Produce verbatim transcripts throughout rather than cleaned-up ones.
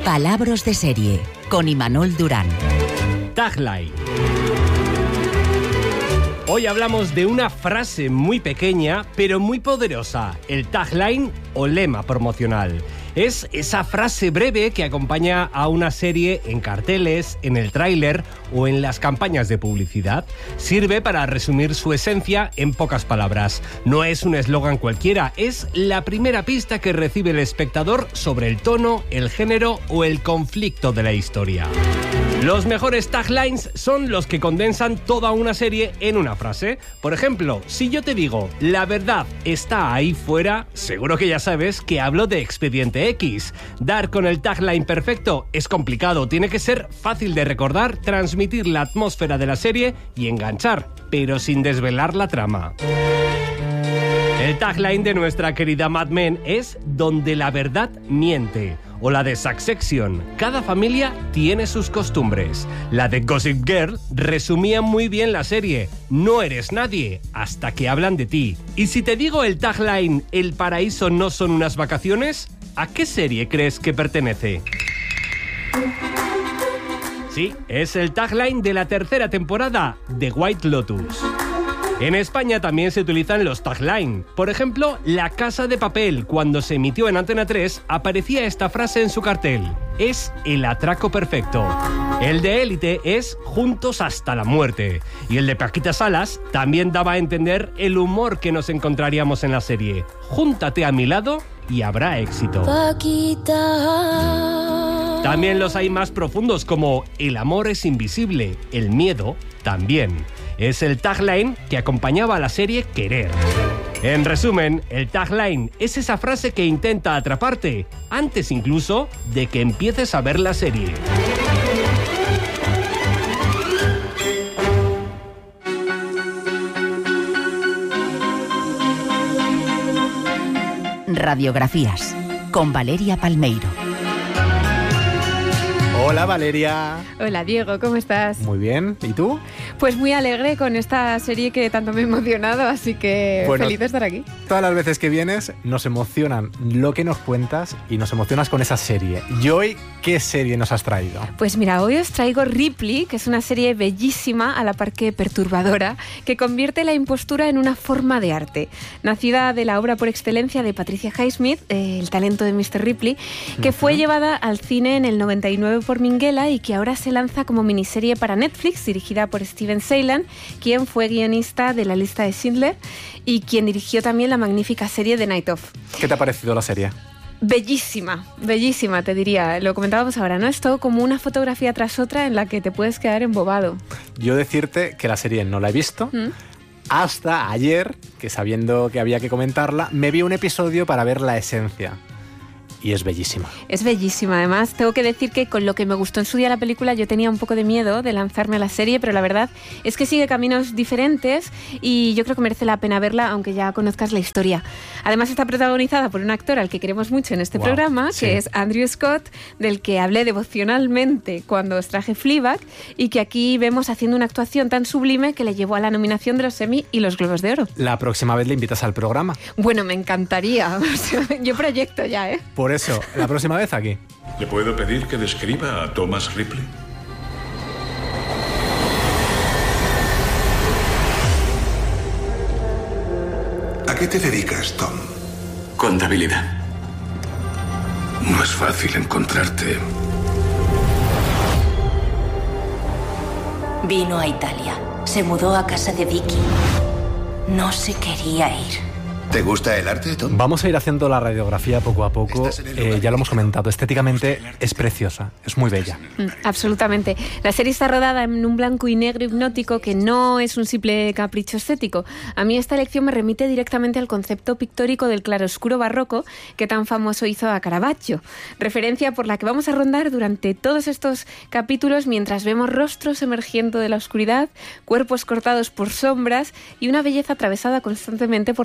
Palabras de serie, con Imanol Durán. Tagline. Hoy hablamos de una frase muy pequeña, pero muy poderosa, el tagline o lema promocional. Es esa frase breve que acompaña a una serie en carteles, en el tráiler o en las campañas de publicidad. Sirve para resumir su esencia en pocas palabras. No es un eslogan cualquiera, es la primera pista que recibe el espectador sobre el tono, el género o el conflicto de la historia. Los mejores taglines son los que condensan toda una serie en una frase. Por ejemplo, si yo te digo, la verdad está ahí fuera, seguro que ya sabes que hablo de Expediente X. Dar con el tagline perfecto es complicado, tiene que ser fácil de recordar, transmitir la atmósfera de la serie y enganchar, pero sin desvelar la trama. El tagline de nuestra querida Mad Men es "Donde la verdad miente", o la de Succession, "Cada familia tiene sus costumbres". La de Gossip Girl resumía muy bien la serie, "No eres nadie hasta que hablan de ti". Y si te digo el tagline "El paraíso no son unas vacaciones", ¿a qué serie crees que pertenece? Sí, es el tagline de la tercera temporada de White Lotus. En España también se utilizan los tagline. Por ejemplo, La Casa de Papel, cuando se emitió en Antena tres, aparecía esta frase en su cartel: "Es el atraco perfecto". El de Élite es "Juntos hasta la muerte". Y el de Paquita Salas también daba a entender el humor que nos encontraríamos en la serie: "Júntate a mi lado y habrá éxito". Paquita. También los hay más profundos, como "El amor es invisible", el miedo también. Es el tagline que acompañaba a la serie Querer. En resumen, el tagline es esa frase que intenta atraparte, antes incluso de que empieces a ver la serie. Radiografías, con Valeria Palmeiro. Hola Valeria. Hola Diego, ¿cómo estás? Muy bien, ¿y tú? Pues muy alegre con esta serie que tanto me ha emocionado, así que bueno, feliz de estar aquí. Todas las veces que vienes nos emocionan lo que nos cuentas y nos emocionas con esa serie. ¿Y hoy qué serie nos has traído? Pues mira, hoy os traigo Ripley, que es una serie bellísima, a la par que perturbadora, que convierte la impostura en una forma de arte. Nacida de la obra por excelencia de Patricia Highsmith, eh, El talento de mister Ripley, que uh-huh. fue llevada al cine en el noventa y nueve por Minghella y que ahora se lanza como miniserie para Netflix, dirigida por Steven Seilan, quien fue guionista de La lista de Schindler y quien dirigió también la magnífica serie The Night Of. ¿Qué te ha parecido la serie? Bellísima, bellísima, te diría. Lo comentábamos ahora, ¿no? Es todo como una fotografía tras otra en la que te puedes quedar embobado. Yo decirte que la serie no la he visto, ¿Mm? hasta ayer, que sabiendo que había que comentarla, me vi un episodio para ver la esencia. Y es bellísima. Es bellísima. Además, tengo que decir que con lo que me gustó en su día la película, yo tenía un poco de miedo de lanzarme a la serie, pero la verdad es que sigue caminos diferentes y yo creo que merece la pena verla, aunque ya conozcas la historia. Además, está protagonizada por un actor al que queremos mucho en este wow, programa, sí. que es Andrew Scott, del que hablé devocionalmente cuando os traje Fleabag, y que aquí vemos haciendo una actuación tan sublime que le llevó a la nominación de los Emmy y los Globos de Oro. La próxima vez le invitas al programa. Bueno, me encantaría. Yo proyecto ya, ¿eh? Por eso, la próxima vez aquí. ¿Le puedo pedir que describa a Thomas Ripley? ¿A qué te dedicas, Tom? Contabilidad. No es fácil encontrarte. Vino a Italia. Se mudó a casa de Vicky. No se quería ir. ¿Te gusta el arte, Tom? Vamos a ir haciendo la radiografía poco a poco. Eh, ya lo hemos comentado, estéticamente es preciosa, es muy bella. Mm, absolutamente. La serie está rodada en un blanco y negro hipnótico que no es un simple capricho estético. A mí esta elección me remite directamente al concepto pictórico del claroscuro barroco que tan famoso hizo a Caravaggio. Referencia por la que vamos a rondar durante todos estos capítulos mientras vemos rostros emergiendo de la oscuridad, cuerpos cortados por sombras y una belleza atravesada constantemente por la amenaza.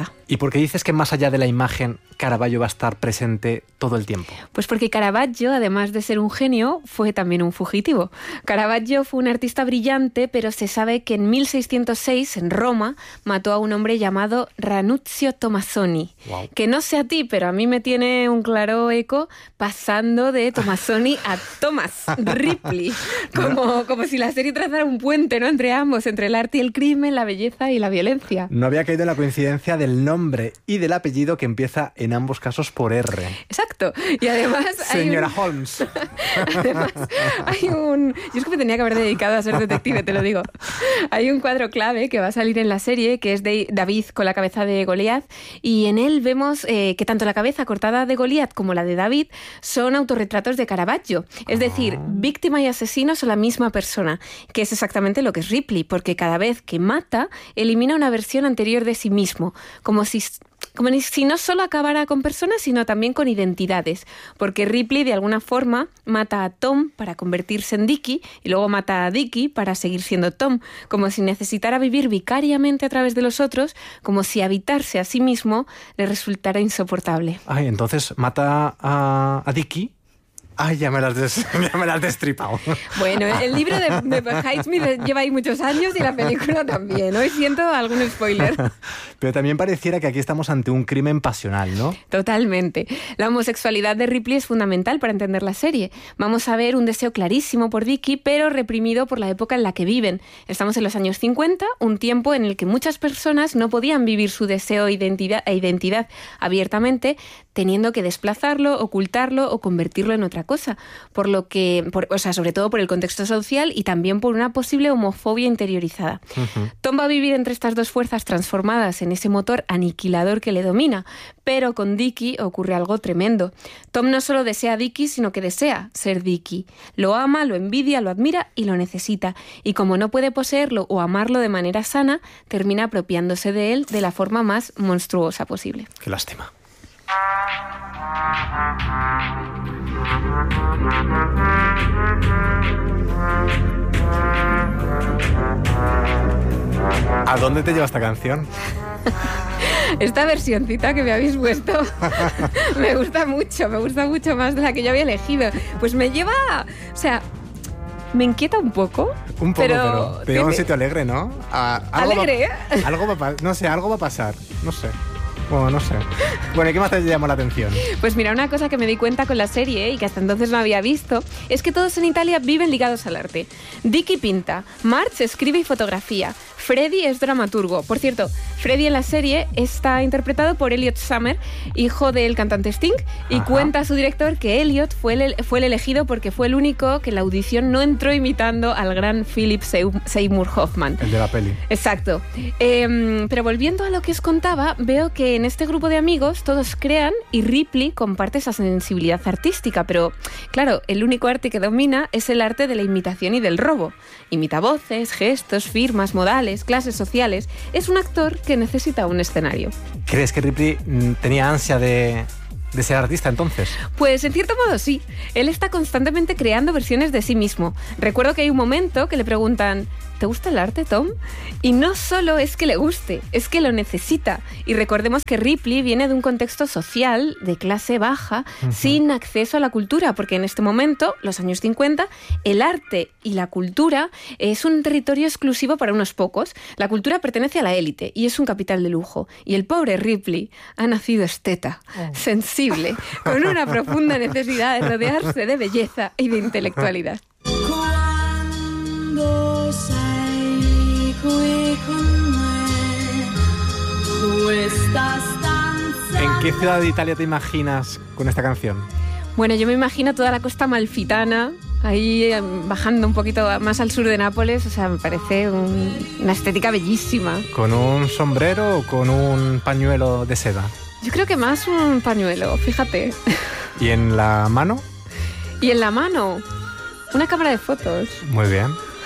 maravillosa. ¿Y por qué dices que más allá de la imagen, Caravaggio va a estar presente todo el tiempo? Pues porque Caravaggio, además de ser un genio, fue también un fugitivo. Caravaggio fue un artista brillante, pero se sabe que en mil seiscientos seis, en Roma, mató a un hombre llamado Ranuzio Tomassoni. Wow. Que no sé a ti, pero a mí me tiene un claro eco pasando de Tomassoni a Thomas Ripley. Como, como si la serie trazara un puente, ¿no?, entre ambos, entre el arte y el crimen, la belleza y la violencia. No había caído en la coincidencia del nombre y del apellido que empieza en ambos casos por R. Exacto. Y además... Señora hay un... Holmes. Además, hay un... Yo es que me tenía que haber dedicado a ser detective, te lo digo. Hay un cuadro clave que va a salir en la serie, que es de David con la cabeza de Goliat, y en él vemos eh, que tanto la cabeza cortada de Goliat como la de David son autorretratos de Caravaggio. Es decir, víctima y asesino son la misma persona, que es exactamente lo que es Ripley, porque cada vez que mata, elimina una versión anterior de sí mismo, como si... Como si no solo acabara con personas, sino también con identidades. Porque Ripley, de alguna forma, mata a Tom para convertirse en Dickie y luego mata a Dickie para seguir siendo Tom. Como si necesitara vivir vicariamente a través de los otros, como si habitarse a sí mismo le resultara insoportable. Ay, entonces mata a, a Dickie. Ay, ya me las des, ya me las has destripado. Bueno, el libro de, de Highsmith lleva ahí muchos años y la película también. Hoy siento algún spoiler. Pero también pareciera que aquí estamos ante un crimen pasional, ¿no? Totalmente. La homosexualidad de Ripley es fundamental para entender la serie. Vamos a ver un deseo clarísimo por Dickie, pero reprimido por la época en la que viven. Estamos en los años cincuenta, un tiempo en el que muchas personas no podían vivir su deseo e identidad, e identidad abiertamente, teniendo que desplazarlo, ocultarlo o convertirlo en otra cosa, por lo que, por, o sea, sobre todo por el contexto social y también por una posible homofobia interiorizada. Uh-huh. Tom va a vivir entre estas dos fuerzas transformadas en ese motor aniquilador que le domina, pero con Dickie ocurre algo tremendo. Tom no solo desea a Dickie, sino que desea ser Dickie. Lo ama, lo envidia, lo admira y lo necesita. Y como no puede poseerlo o amarlo de manera sana, termina apropiándose de él de la forma más monstruosa posible. Qué lástima. ¿A dónde te lleva esta canción? Esta versioncita que me habéis puesto me gusta mucho, me gusta mucho más de la que yo había elegido. Pues me lleva, o sea, me inquieta un poco. Un poco, pero, pero te lleva a un sitio alegre, ¿no? A, algo ¿Alegre? Va, algo va, no sé, algo va a pasar, no sé. Bueno, no sé. Bueno, ¿y qué más te llamó la atención? Pues mira, una cosa que me di cuenta con la serie y que hasta entonces no había visto es que todos en Italia viven ligados al arte. Dickie pinta, Marge escribe y fotografía, Freddy es dramaturgo. Por cierto, Freddy en la serie está interpretado por Elliot Summer, hijo del cantante Sting, y Ajá. cuenta a su director que Elliot fue el, fue el elegido porque fue el único que en la audición no entró imitando al gran Philip Seymour Hoffman. El de la peli. Exacto. Eh, pero volviendo a lo que os contaba, veo que en este grupo de amigos todos crean y Ripley comparte esa sensibilidad artística, pero claro, el único arte que domina es el arte de la imitación y del robo. Imita voces, gestos, firmas, modales, clases sociales. Es un actor que necesita un escenario. ¿Crees que Ripley tenía ansia de, de ser artista entonces? Pues en cierto modo sí. Él está constantemente creando versiones de sí mismo. Recuerdo que hay un momento que le preguntan: ¿te gusta el arte, Tom? Y no solo es que le guste, es que lo necesita. Y recordemos que Ripley viene de un contexto social de clase baja, uh-huh. sin acceso a la cultura, porque en este momento, los años cincuenta, el arte y la cultura es un territorio exclusivo para unos pocos. La cultura pertenece a la élite y es un capital de lujo. Y el pobre Ripley ha nacido esteta, oh. sensible, con una profunda necesidad de rodearse de belleza y de intelectualidad. Cuando sei qui con me, tú estás tan cerca. ¿En qué ciudad de Italia te imaginas con esta canción? Bueno, yo me imagino toda la costa amalfitana, ahí bajando un poquito más al sur de Nápoles. O sea, me parece un, una estética bellísima. ¿Con un sombrero o con un pañuelo de seda? Yo creo que más un pañuelo, fíjate. ¿Y en la mano? Y en la mano, una cámara de fotos. Muy bien.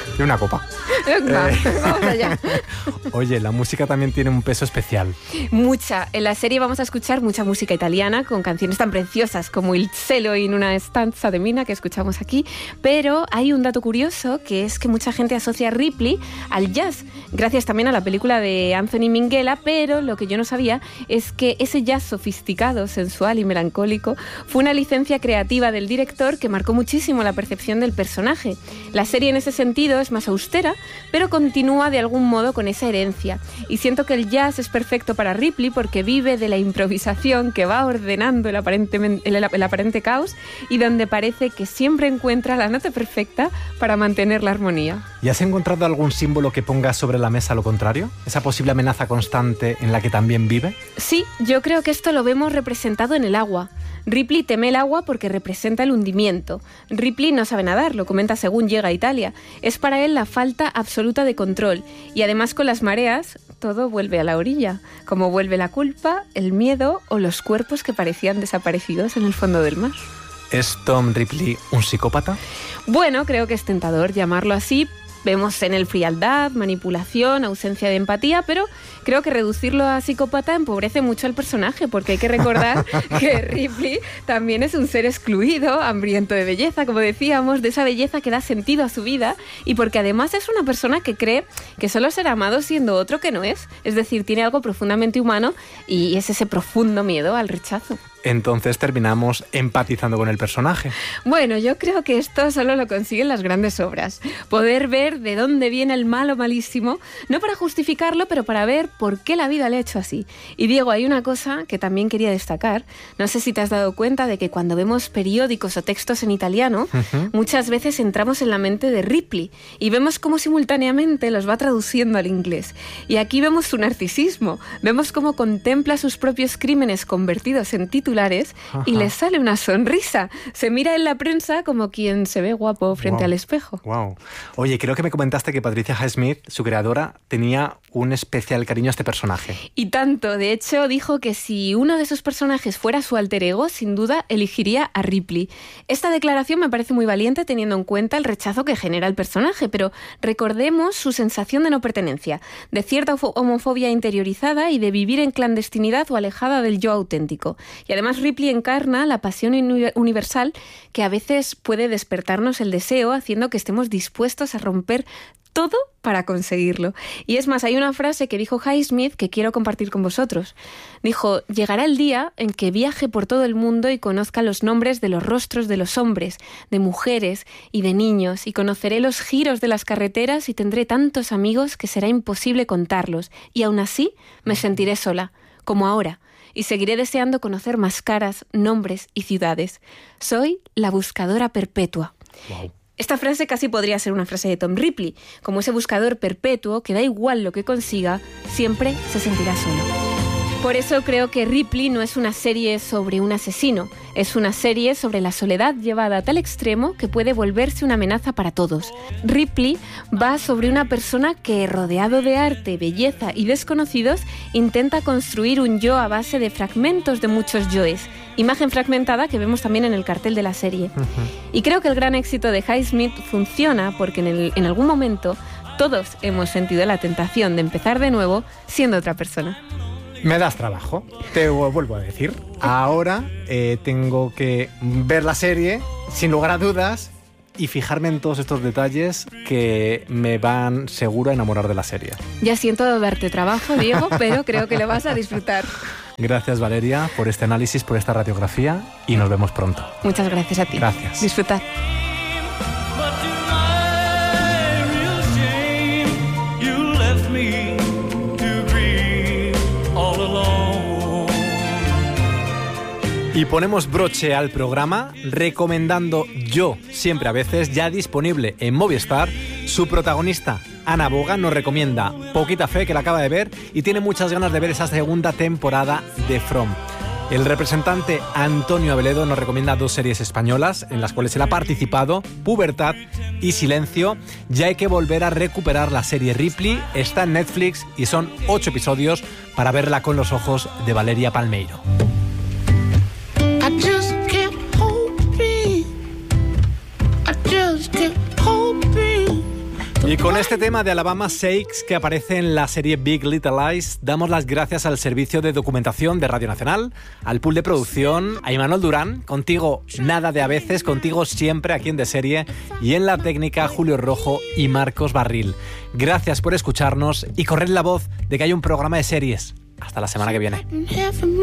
Y una copa. Va, Eh. vamos allá. Oye, la música también tiene un peso especial. Mucha. En la serie vamos a escuchar mucha música italiana con canciones tan preciosas como Il cielo in una stanza de Mina que escuchamos aquí, pero hay un dato curioso que es que mucha gente asocia a Ripley al jazz, gracias también a la película de Anthony Minghella, pero lo que yo no sabía es que ese jazz sofisticado, sensual y melancólico fue una licencia creativa del director que marcó muchísimo la percepción del personaje. La serie en ese sentido es más austera, pero continúa de algún modo con esa herencia. Y siento que el jazz es perfecto para Ripley porque vive de la improvisación que va ordenando el, aparentemente, el, el aparente caos y donde parece que siempre encuentra la nota perfecta para mantener la armonía. ¿Y has encontrado algún símbolo que ponga sobre la mesa lo contrario? ¿Esa posible amenaza constante en la que también vive? Sí, yo creo que esto lo vemos representado en el agua. Ripley teme el agua porque representa el hundimiento. Ripley no sabe nadar, lo comenta según llega a Italia. Es para él la falta absoluta de control. Y además con las mareas, todo vuelve a la orilla. Como vuelve la culpa, el miedo o los cuerpos que parecían desaparecidos en el fondo del mar. ¿Es Tom Ripley un psicópata? Bueno, creo que es tentador llamarlo así. Vemos en él frialdad, manipulación, ausencia de empatía, pero creo que reducirlo a psicópata empobrece mucho al personaje, porque hay que recordar que Ripley también es un ser excluido, hambriento de belleza, como decíamos, de esa belleza que da sentido a su vida, y porque además es una persona que cree que solo será amado siendo otro que no es, es decir, tiene algo profundamente humano y es ese profundo miedo al rechazo. Entonces terminamos empatizando con el personaje. Bueno, yo creo que esto solo lo consiguen las grandes obras. Poder ver de dónde viene el malo malísimo, no para justificarlo, pero para ver por qué la vida le ha hecho así. Y Diego, hay una cosa que también quería destacar. No sé si te has dado cuenta de que cuando vemos periódicos o textos en italiano, uh-huh. muchas veces entramos en la mente de Ripley y vemos cómo simultáneamente los va traduciendo al inglés. Y aquí vemos su narcisismo, vemos cómo contempla sus propios crímenes convertidos en títulos Ajá. y le sale una sonrisa. Se mira en la prensa como quien se ve guapo frente wow. al espejo. Wow. Oye, creo que me comentaste que Patricia Highsmith, su creadora, tenía un especial cariño a este personaje. Y tanto. De hecho, dijo que si uno de sus personajes fuera su alter ego, sin duda elegiría a Ripley. Esta declaración me parece muy valiente teniendo en cuenta el rechazo que genera el personaje, pero recordemos su sensación de no pertenencia, de cierta homofobia interiorizada y de vivir en clandestinidad o alejada del yo auténtico. Y además Ripley encarna la pasión universal que a veces puede despertarnos el deseo, haciendo que estemos dispuestos a romper todo para conseguirlo. Y es más, hay una frase que dijo Highsmith que quiero compartir con vosotros. Dijo: llegará el día en que viaje por todo el mundo y conozca los nombres de los rostros de los hombres, de mujeres y de niños, y conoceré los giros de las carreteras y tendré tantos amigos que será imposible contarlos, y aún así me sentiré sola, como ahora, y seguiré deseando conocer más caras, nombres y ciudades. Soy la buscadora perpetua. Wow. Esta frase casi podría ser una frase de Tom Ripley, como ese buscador perpetuo que da igual lo que consiga, siempre se sentirá solo. Por eso creo que Ripley no es una serie sobre un asesino, es una serie sobre la soledad llevada a tal extremo que puede volverse una amenaza para todos. Ripley va sobre una persona que, rodeado de arte, belleza y desconocidos, intenta construir un yo a base de fragmentos de muchos yoes, imagen fragmentada que vemos también en el cartel de la serie. Uh-huh. Y creo que el gran éxito de Highsmith funciona porque en, el, en algún momento todos hemos sentido la tentación de empezar de nuevo siendo otra persona. Me das trabajo, te vuelvo a decir. Ahora eh, tengo que ver la serie, sin lugar a dudas, y fijarme en todos estos detalles que me van seguro a enamorar de la serie. Ya siento darte trabajo, Diego, pero creo que lo vas a disfrutar. Gracias, Valeria, por este análisis, por esta radiografía, y nos vemos pronto. Muchas gracias a ti. Gracias. Disfrutad. Y ponemos broche al programa recomendando Yo, siempre a veces, ya disponible en Movistar. Su protagonista, Ana Boga, nos recomienda Poquita Fe, que la acaba de ver, y tiene muchas ganas de ver esa segunda temporada de From. El representante Antonio Abeledo nos recomienda dos series españolas en las cuales él ha participado, Pubertad y Silencio. Ya hay que volver a recuperar la serie Ripley, está en Netflix y son ocho episodios para verla con los ojos de Valeria Palmeiro. I just kept hoping, I just kept hoping Y con este tema de Alabama Shakes que aparece en la serie Big Little Lies, damos las gracias al servicio de documentación de Radio Nacional, al pool de producción, a Imanol Durán, contigo nada de a veces, contigo siempre aquí en De Serie, y en la técnica Julio Rojo y Marcos Barril. Gracias por escucharnos y corred la voz de que hay un programa de series. Hasta la semana que viene.